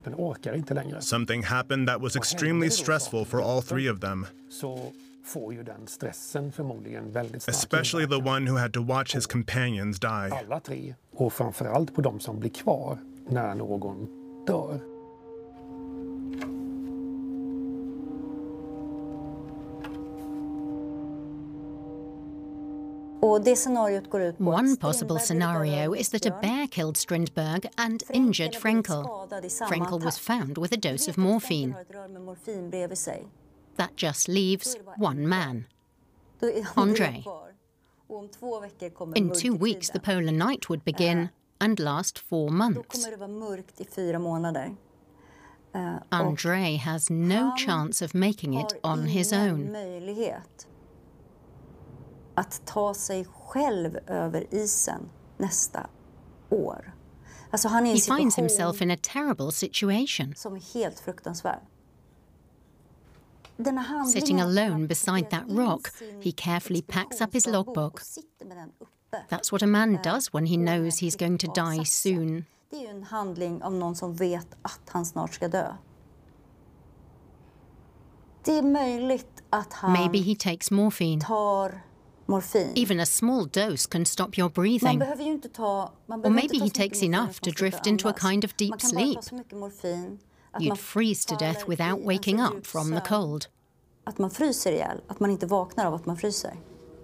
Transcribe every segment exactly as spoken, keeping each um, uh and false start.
Something happened that was extremely stressful for all three of them, especially the one who had to watch his companions die. One possible scenario is that a bear killed Strindberg and injured Frenkel. Frenkel was found with a dose of morphine. That just leaves one man, André. In two weeks, the polar night would begin and last four months. André has no chance of making it on his own. Att ta sig själv över isen nästa år. Alltså han är i en situation He finds himself in a terrible situation. Som är helt fruktansvärd. Sitting alone beside that rock, he carefully packs up his logbook. That's what a man does when he knows he's going to die soon. Det är ju en handling av någon som vet att han snart ska dö. Det är möjligt att han Maybe he takes morphine. tar morfin. Even a small dose can stop your breathing. Man behöver ju inte ta, man Or maybe he takes enough to drift into a kind of deep sleep. You'd freeze to death without waking up from the cold. Att man fryser ihjäl, att man inte vaknar av att man fryser.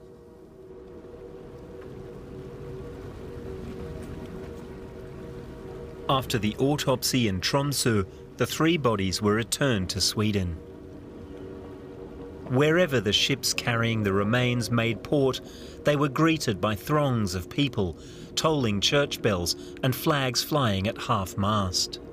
After the autopsy in Tromsø, the three bodies were returned to Sweden. Wherever the ships carrying the remains made port, they were greeted by throngs of people, tolling church bells and flags flying at half-mast.